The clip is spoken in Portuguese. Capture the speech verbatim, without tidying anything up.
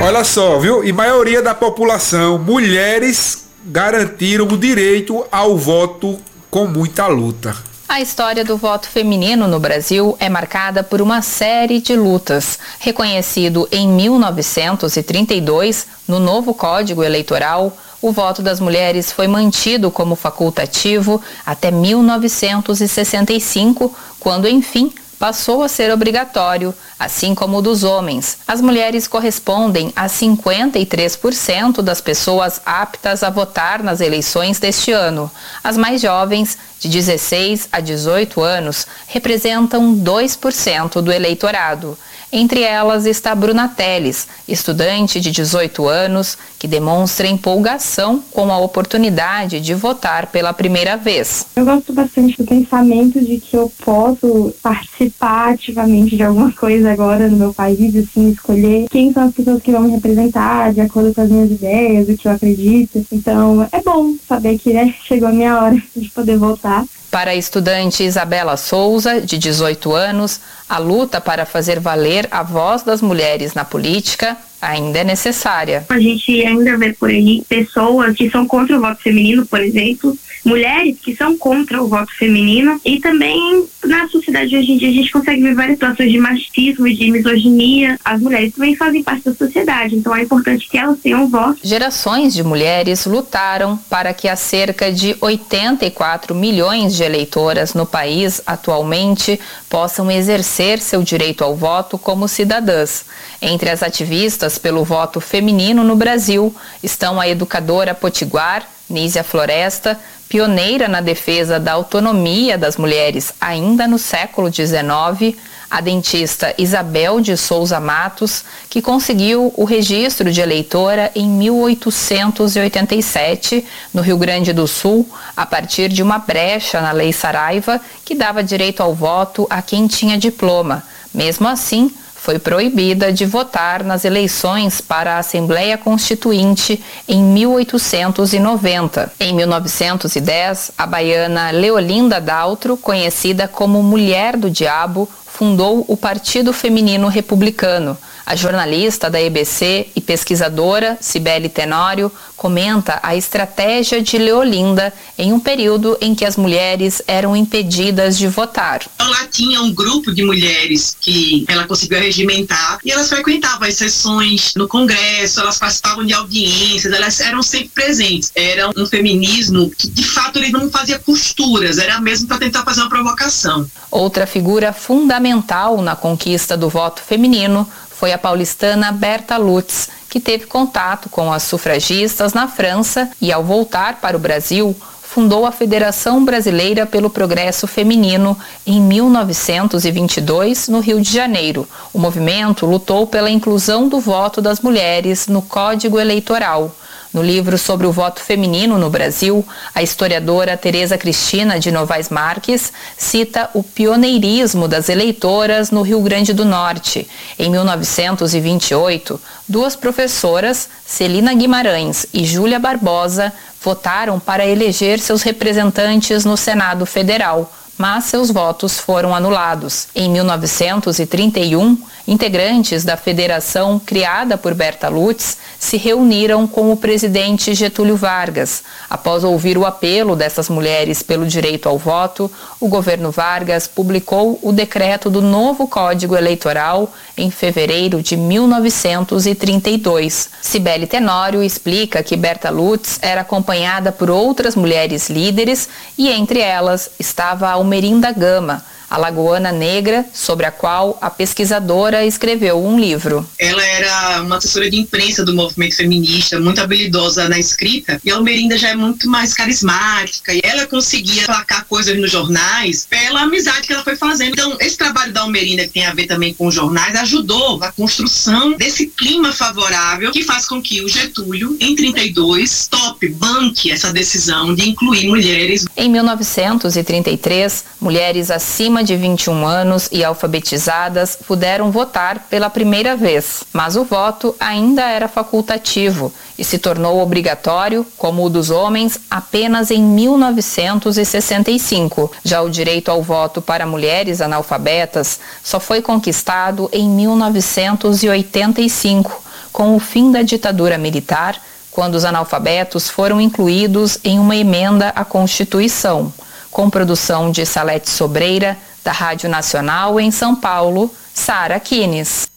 Olha só, viu? E maioria da população, mulheres garantiram o direito ao voto com muita luta. A história do voto feminino no Brasil é marcada por uma série de lutas. Reconhecido em mil novecentos e trinta e dois, no novo Código Eleitoral, o voto das mulheres foi mantido como facultativo até mil novecentos e sessenta e cinco, quando, enfim, passou a ser obrigatório, assim como o dos homens. As mulheres correspondem a cinquenta e três por cento das pessoas aptas a votar nas eleições deste ano. As mais jovens, de dezesseis a dezoito anos, representam dois por cento do eleitorado. Entre elas está Bruna Teles, estudante de dezoito anos, que demonstra empolgação com a oportunidade de votar pela primeira vez. Eu gosto bastante do pensamento de que eu posso participar ativamente de alguma coisa agora no meu país, assim, escolher quem são as pessoas que vão me representar, de acordo com as minhas ideias, o que eu acredito. Então, é bom saber que, né, chegou a minha hora de poder votar. Para a estudante Isabela Souza, de dezoito anos, a luta para fazer valer a voz das mulheres na política ainda é necessária. A gente ainda vê por aí pessoas que são contra o voto feminino, por exemplo, mulheres que são contra o voto feminino, e também na sociedade de hoje em dia a gente consegue ver várias situações de machismo e de misoginia. As mulheres também fazem parte da sociedade, então é importante que elas tenham voz. Gerações de mulheres lutaram para que as cerca de oitenta e quatro milhões de eleitoras no país atualmente possam exercer seu direito ao voto como cidadãs. Entre as ativistas pelo voto feminino no Brasil estão a educadora potiguar Nízia Floresta, pioneira na defesa da autonomia das mulheres ainda no século dezenove, a dentista Isabel de Souza Matos, que conseguiu o registro de eleitora em mil oitocentos e oitenta e sete, no Rio Grande do Sul, a partir de uma brecha na Lei Saraiva, que dava direito ao voto a quem tinha diploma. Mesmo assim, foi proibida de votar nas eleições para a Assembleia Constituinte em mil oitocentos e noventa. Em mil novecentos e dez, a baiana Leolinda Daltro, conhecida como Mulher do Diabo, fundou o Partido Feminino Republicano. A jornalista da E B C e pesquisadora Cibele Tenório comenta a estratégia de Leolinda em um período em que as mulheres eram impedidas de votar. Ela tinha um grupo de mulheres que ela conseguiu regimentar e elas frequentavam as sessões no Congresso, elas participavam de audiências, elas eram sempre presentes. Era um feminismo que, de fato, ele não fazia costuras, era mesmo para tentar fazer uma provocação. Outra figura fundamental na conquista do voto feminino foi a paulistana Berta Lutz, que teve contato com as sufragistas na França e, ao voltar para o Brasil, fundou a Federação Brasileira pelo Progresso Feminino em mil novecentos e vinte e dois, no Rio de Janeiro. O movimento lutou pela inclusão do voto das mulheres no Código Eleitoral. No livro sobre o voto feminino no Brasil, a historiadora Tereza Cristina de Novaes Marques cita o pioneirismo das eleitoras no Rio Grande do Norte. Em mil novecentos e vinte e oito, duas professoras, Celina Guimarães e Júlia Barbosa, votaram para eleger seus representantes no Senado Federal, mas seus votos foram anulados. Em mil novecentos e trinta e um, integrantes da federação criada por Berta Lutz se reuniram com o presidente Getúlio Vargas. Após ouvir o apelo dessas mulheres pelo direito ao voto, o governo Vargas publicou o decreto do novo Código Eleitoral em fevereiro de mil novecentos e trinta e dois. Cibele Tenório explica que Berta Lutz era acompanhada por outras mulheres líderes e entre elas estava a Almerinda Gama, a lagoana negra, sobre a qual a pesquisadora escreveu um livro. Ela era uma assessora de imprensa do movimento feminista, muito habilidosa na escrita, e a Almerinda já é muito mais carismática, e ela conseguia placar coisas nos jornais pela amizade que ela foi fazendo. Então, esse trabalho da Almerinda, que tem a ver também com os jornais, ajudou a construção desse clima favorável que faz com que o Getúlio, em trinta e dois, tope, banque essa decisão de incluir mulheres. Em mil novecentos e trinta e três, mulheres acima de vinte e um anos e alfabetizadas puderam votar pela primeira vez, mas o voto ainda era facultativo e se tornou obrigatório, como o dos homens, apenas em mil novecentos e sessenta e cinco. Já o direito ao voto para mulheres analfabetas só foi conquistado em mil novecentos e oitenta e cinco, com o fim da ditadura militar, quando os analfabetos foram incluídos em uma emenda à Constituição, com produção de Salete Sobreira, da Rádio Nacional em São Paulo, Sara Kines.